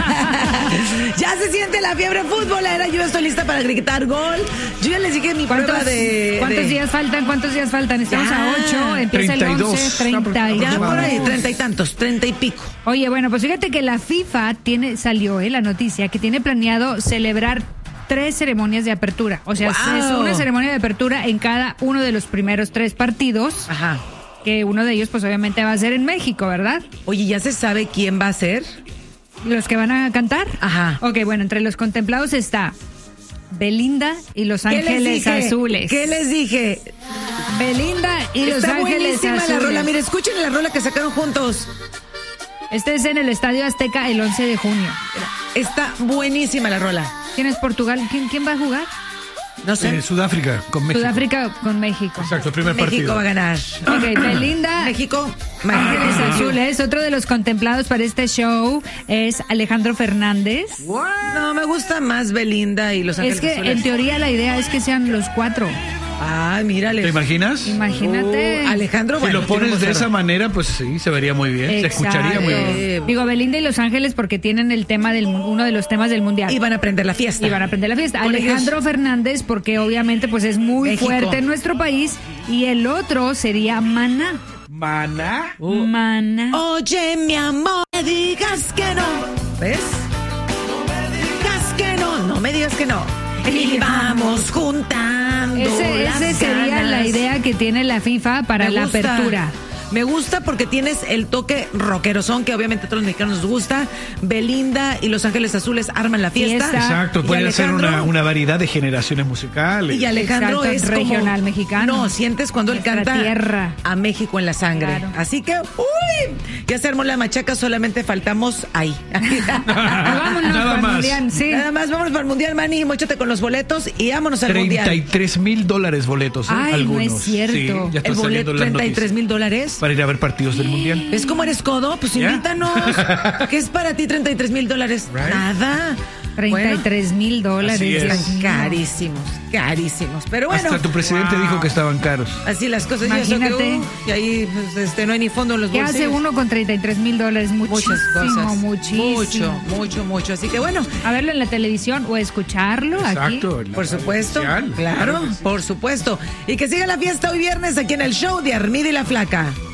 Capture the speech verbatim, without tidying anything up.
Ya se siente la fiebre futbolera. Yo estoy lista para gritar gol. Yo ya les dije mi prueba de... ¿Cuántos de... días faltan? ¿Cuántos días faltan? Estamos ya. a ocho, empieza treinta y dos. el once, treinta y Ya dos. por ahí, treinta y tantos, treinta y pico. Oye, bueno, pues fíjate que la FIFA tiene, salió eh, la noticia que tiene planeado celebrar tres ceremonias de apertura. O sea, Wow. es una ceremonia de apertura en cada uno de los primeros tres partidos. Ajá. Que uno de ellos, pues obviamente va a ser en México, ¿verdad? Oye, ¿ya se sabe quién va a ser? ¿Los que van a cantar? Ajá. Ok, bueno, entre los contemplados está Belinda y Los ¿Qué les Ángeles dije? Azules. ¿Qué les dije? Belinda y Los Está Ángeles buenísima Azules. la rola. Mire, escuchen la rola que sacaron juntos. Este es en el Estadio Azteca el once de junio. Está buenísima la rola. ¿Quién es Portugal? ¿Quién, quién va a jugar? No sé. Eh, Sudáfrica con México. Sudáfrica con México. Exacto, el primer México partido. va a ganar. Ok, Belinda. México. Ángeles México. Azules. Otro de los contemplados para este show es Alejandro Fernández. No, me gusta más Belinda y Los Ángeles Es que Azules. en teoría la idea es que sean los cuatro. Ay, mírale. ¿Te imaginas? Imagínate. Uh, Alejandro, Si bueno, lo pones tiene de voz esa rara. manera, pues sí, se vería muy bien. Se escucharía muy bien. Eh, Digo, Belinda y Los Ángeles porque tienen el tema del mu- uno de los temas del mundial. Y van a aprender la fiesta. Y van a aprender la fiesta. Con Alejandro ellos. Fernández porque obviamente pues es muy México. fuerte en nuestro país. Y el otro sería Maná. Mana. Maná. Oye, mi amor, no me digas que no. ¿Ves? No me digas que no. No me digas que no. Y vamos juntando. Ese, las ese sería ganas. la idea que tiene la FIFA para Me la gusta. apertura. Me gusta porque tienes el toque rockerosón que obviamente a todos los mexicanos nos gusta. Belinda y Los Ángeles Azules arman la fiesta. Fiesta. Exacto, Y puede ser Alejandro- una, una variedad de generaciones musicales. Y Alejandro Exacto, es regional como, mexicano. No, sientes cuando él Nuestra canta tierra. a México en la sangre. Claro. Así que, uy, ya se armó la machaca, solamente faltamos ahí. Vámonos Nada para el más. mundial, sí. Nada más, vámonos para el Mundial, Manny, móchate con los boletos y vámonos al treinta y Mundial. tres mil dólares boletos, ¿eh? Ay, no algunos. es cierto. Sí, ya El están boleto, saliendo las treinta y tres noticias. mil dólares. Para ir a ver partidos del Mundial. ¿Ves cómo eres codo? Pues ¿Ya? invítanos. ¿Qué es para ti treinta y tres mil dólares? Right. Nada. treinta y tres mil dólares. Así es. Dios Están mío. carísimos, carísimos. Pero bueno. Hasta tu presidente dijo que estaban caros. Así las cosas. Y eso que, Imagínate. uh, y ahí pues, este, no hay ni fondo en los ¿Qué bolsillos. hace uno con treinta y tres mil dólares? Muchísimo, Muchas cosas. muchísimo. Mucho, mucho, mucho. Así que bueno, A verlo en la televisión o escucharlo Exacto. aquí. la- por supuesto. comercial. Claro, que sí. por supuesto. Y que siga la fiesta hoy viernes aquí en el show de Armida y la Flaca.